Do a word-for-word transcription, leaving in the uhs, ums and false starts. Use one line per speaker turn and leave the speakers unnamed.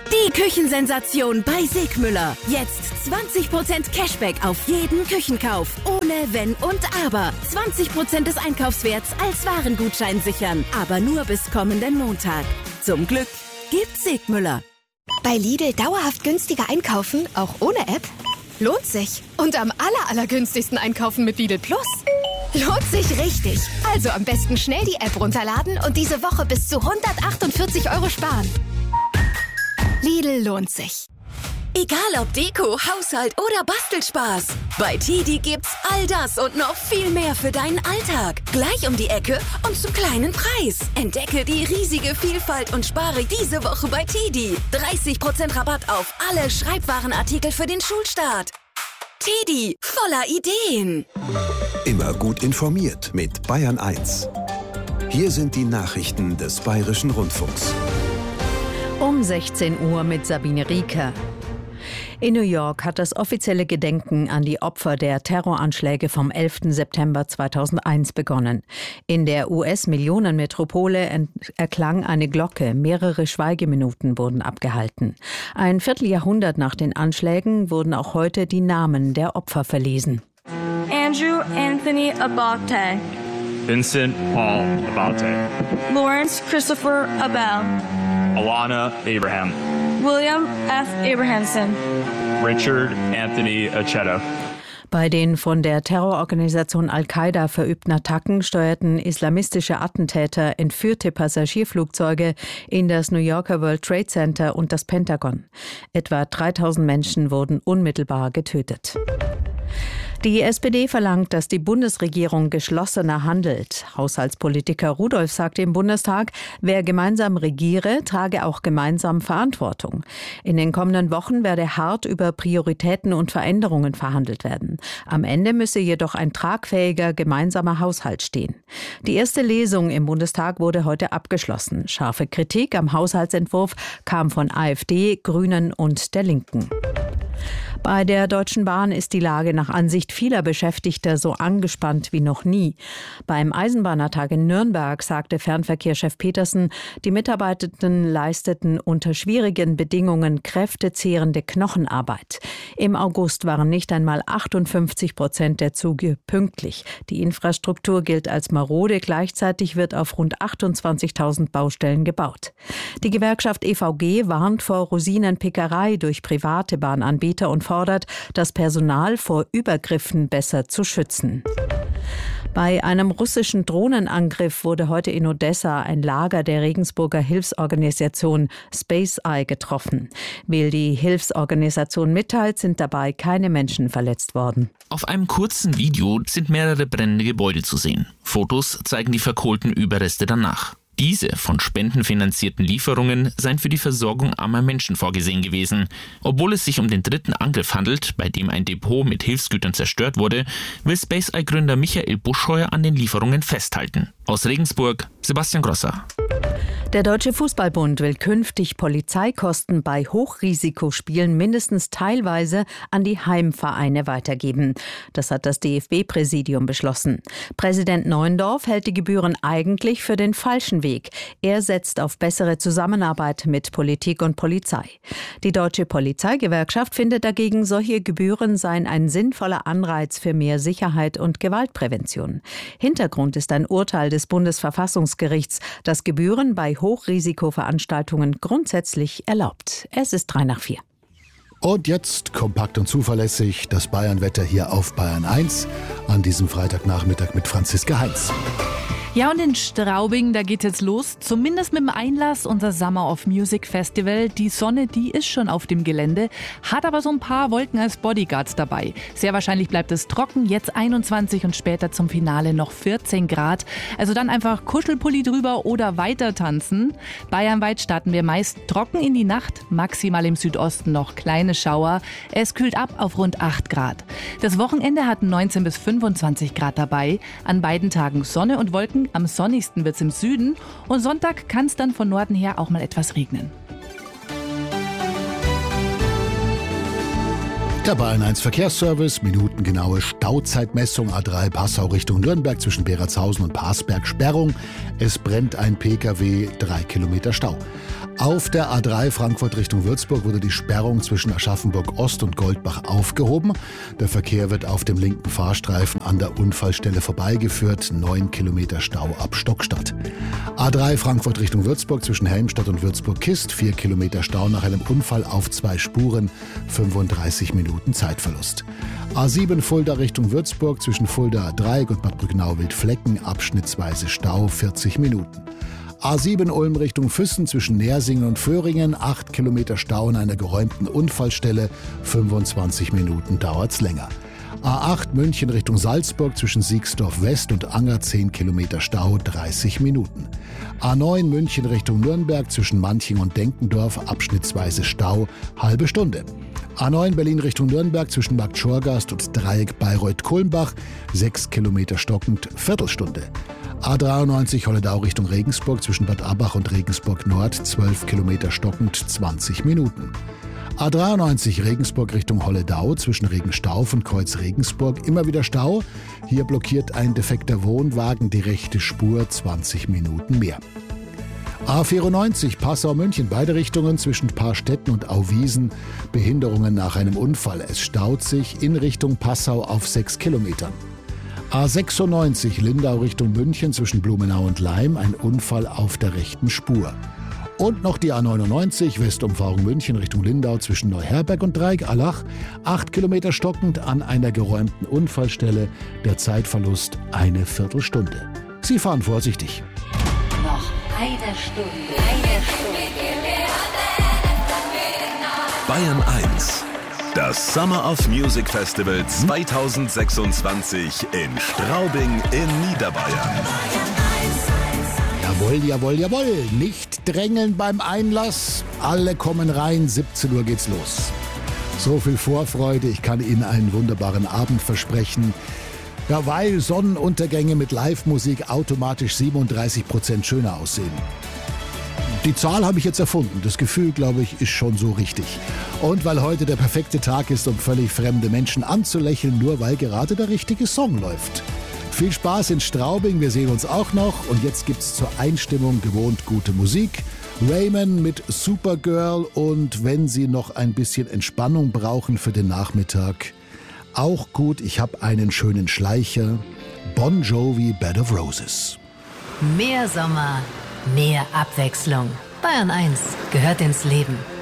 Die Küchensensation bei Sigmüller. Jetzt zwanzig Prozent Cashback auf jeden Küchenkauf. Ohne Wenn und Aber. zwanzig Prozent des Einkaufswerts als Warengutschein sichern. Aber nur bis kommenden Montag. Zum Glück gibt's Sigmüller.
Bei Lidl dauerhaft günstiger einkaufen, auch ohne App? Lohnt sich. Und am aller, allergünstigsten einkaufen mit Lidl Plus. Lohnt sich richtig. Also am besten schnell die App runterladen und diese Woche bis zu hundertachtundvierzig Euro sparen. Lidl lohnt sich.
Egal ob Deko, Haushalt oder Bastelspaß. Bei Tedi gibt's all das und noch viel mehr für deinen Alltag. Gleich um die Ecke und zum kleinen Preis. Entdecke die riesige Vielfalt und spare diese Woche bei Tedi. dreißig Prozent Rabatt auf alle Schreibwarenartikel für den Schulstart. Tedi, voller Ideen.
Immer gut informiert mit Bayern eins. Hier sind die Nachrichten des Bayerischen Rundfunks.
Um sechzehn Uhr mit Sabine Rieker. In New York hat das offizielle Gedenken an die Opfer der Terroranschläge vom elften September zweitausendeins begonnen. In der U S-Millionenmetropole erklang eine Glocke. Mehrere Schweigeminuten wurden abgehalten. Ein Vierteljahrhundert nach den Anschlägen wurden auch heute die Namen der Opfer verlesen.
Andrew Anthony Abate.
Vincent Paul Abate.
Lawrence Christopher Abel.
Alana Abraham.
William F. Abrahamson.
Richard Anthony Acheta.
Bei den von der Terrororganisation Al-Qaida verübten Attacken steuerten islamistische Attentäter entführte Passagierflugzeuge in das New Yorker World Trade Center und das Pentagon. Etwa dreitausend Menschen wurden unmittelbar getötet. Die S P D verlangt, dass die Bundesregierung geschlossener handelt. Haushaltspolitiker Rudolph sagte im Bundestag, wer gemeinsam regiere, trage auch gemeinsam Verantwortung. In den kommenden Wochen werde hart über Prioritäten und Veränderungen verhandelt werden. Am Ende müsse jedoch ein tragfähiger gemeinsamer Haushalt stehen. Die erste Lesung im Bundestag wurde heute abgeschlossen. Scharfe Kritik am Haushaltsentwurf kam von AfD, Grünen und der Linken. Bei der Deutschen Bahn ist die Lage nach Ansicht vieler Beschäftigter so angespannt wie noch nie. Beim Eisenbahnertag in Nürnberg sagte Fernverkehrschef Petersen, die Mitarbeitenden leisteten unter schwierigen Bedingungen kräftezehrende Knochenarbeit. Im August waren nicht einmal achtundfünfzig Prozent der Züge pünktlich. Die Infrastruktur gilt als marode, gleichzeitig wird auf rund achtundzwanzigtausend Baustellen gebaut. Die Gewerkschaft E V G warnt vor Rosinenpickerei durch private Bahnanbieter und fordert, das Personal vor Übergriffen besser zu schützen. Bei einem russischen Drohnenangriff wurde heute in Odessa ein Lager der Regensburger Hilfsorganisation Space Eye getroffen. Wie die Hilfsorganisation mitteilt, sind dabei keine Menschen verletzt worden.
Auf einem kurzen Video sind mehrere brennende Gebäude zu sehen. Fotos zeigen die verkohlten Überreste danach. Diese von Spenden finanzierten Lieferungen seien für die Versorgung armer Menschen vorgesehen gewesen. Obwohl es sich um den dritten Angriff handelt, bei dem ein Depot mit Hilfsgütern zerstört wurde, will Space Eye-Gründer Michael Buscheuer an den Lieferungen festhalten. Aus Regensburg, Sebastian Grosser.
Der Deutsche Fußballbund will künftig Polizeikosten bei Hochrisikospielen mindestens teilweise an die Heimvereine weitergeben. Das hat das D F B-Präsidium beschlossen. Präsident Neuendorf hält die Gebühren eigentlich für den falschen Weg. Er setzt auf bessere Zusammenarbeit mit Politik und Polizei. Die Deutsche Polizeigewerkschaft findet dagegen, solche Gebühren seien ein sinnvoller Anreiz für mehr Sicherheit und Gewaltprävention. Hintergrund ist ein Urteil des Bundesverfassungsgerichts, das Gebühren bei Hochrisikoveranstaltungen grundsätzlich erlaubt. Es ist drei nach vier.
Und jetzt kompakt und zuverlässig das Bayernwetter hier auf Bayern eins an diesem Freitagnachmittag mit Franziska Heinz.
Ja, und in Straubing, da geht's jetzt los. Zumindest mit dem Einlass unser Summer of Music Festival. Die Sonne, die ist schon auf dem Gelände, hat aber so ein paar Wolken als Bodyguards dabei. Sehr wahrscheinlich bleibt es trocken, jetzt einundzwanzig und später zum Finale noch vierzehn Grad. Also dann einfach Kuschelpulli drüber oder weiter tanzen. Bayernweit starten wir meist trocken in die Nacht, maximal im Südosten noch kleine Schauer. Es kühlt ab auf rund acht Grad. Das Wochenende hat neunzehn bis fünfundzwanzig Grad dabei. An beiden Tagen Sonne und Wolken. Am sonnigsten wird es im Süden und Sonntag kann es dann von Norden her auch mal etwas regnen.
Der Bayern eins Verkehrsservice, minutengenaue Stauzeitmessung A drei Passau Richtung Nürnberg zwischen Beratshausen und Parsberg Sperrung. Es brennt ein Pkw, drei Kilometer Stau. Auf der A drei Frankfurt Richtung Würzburg wurde die Sperrung zwischen Aschaffenburg Ost und Goldbach aufgehoben. Der Verkehr wird auf dem linken Fahrstreifen an der Unfallstelle vorbeigeführt. Neun Kilometer Stau ab Stockstadt. A drei Frankfurt Richtung Würzburg zwischen Helmstadt und Würzburg-Kist. Vier Kilometer Stau nach einem Unfall auf zwei Spuren. fünfunddreißig Minuten Zeitverlust. A sieben Fulda Richtung Würzburg zwischen Fulda Dreieck und Bad Brücknau-Wildflecken. Abschnittsweise Stau vierzig Minuten. A sieben Ulm Richtung Füssen zwischen Nersingen und Föhringen, acht Kilometer Stau an einer geräumten Unfallstelle, fünfundzwanzig Minuten dauert's länger. A acht München Richtung Salzburg zwischen Siegsdorf West und Anger, zehn Kilometer Stau, dreißig Minuten. A neun München Richtung Nürnberg zwischen Manching und Denkendorf, abschnittsweise Stau, halbe Stunde. A neun Berlin Richtung Nürnberg zwischen Markt Schorgast und Dreieck Bayreuth-Kulmbach, sechs Kilometer stockend, Viertelstunde. A dreiundneunzig Holledau Richtung Regensburg zwischen Bad Abbach und Regensburg Nord, zwölf Kilometer stockend, zwanzig Minuten. A dreiundneunzig Regensburg Richtung Holledau zwischen Regenstauf und Kreuz Regensburg, immer wieder Stau. Hier blockiert ein defekter Wohnwagen die rechte Spur, zwanzig Minuten mehr. A vierundneunzig Passau-München, beide Richtungen zwischen Paarstetten und Auwiesen, Behinderungen nach einem Unfall. Es staut sich in Richtung Passau auf sechs Kilometern. A sechsundneunzig Lindau Richtung München zwischen Blumenau und Laim, ein Unfall auf der rechten Spur. Und noch die A neunundneunzig Westumfahrung München Richtung Lindau zwischen Neuherberg und Dreieck-Allach, acht Kilometer stockend an einer geräumten Unfallstelle, der Zeitverlust eine Viertelstunde. Sie fahren vorsichtig.
Noch eine Stunde, eine Stunde.
Bayern eins. Das Summer of Music Festival zweitausendsechsundzwanzig in Straubing in Niederbayern.
Jawohl, jawohl, jawohl. Nicht drängeln beim Einlass. Alle kommen rein. siebzehn Uhr geht's los. So viel Vorfreude. Ich kann Ihnen einen wunderbaren Abend versprechen. Ja, weil Sonnenuntergänge mit Live-Musik automatisch siebenunddreißig Prozent schöner aussehen. Die Zahl habe ich jetzt erfunden. Das Gefühl, glaube ich, ist schon so richtig. Und weil heute der perfekte Tag ist, um völlig fremde Menschen anzulächeln, nur weil gerade der richtige Song läuft. Viel Spaß in Straubing, wir sehen uns auch noch. Und jetzt gibt's zur Einstimmung gewohnt gute Musik. Raymond mit Supergirl und wenn Sie noch ein bisschen Entspannung brauchen für den Nachmittag, auch gut, ich habe einen schönen Schleicher. Bon Jovi, Bed of Roses.
Mehr Sommer, mehr Abwechslung. Bayern eins gehört ins Leben.